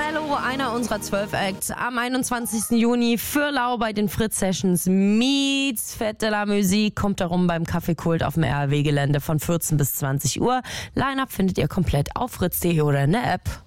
Cello, einer unserer 12 Acts, am 21. Juni für Lau bei den Fritz Sessions meets Fête de la Musique, kommt darum beim Kaffeekult auf dem RAW-Gelände von 14 bis 20 Uhr. Line-Up findet ihr komplett auf fritz.de oder in der App.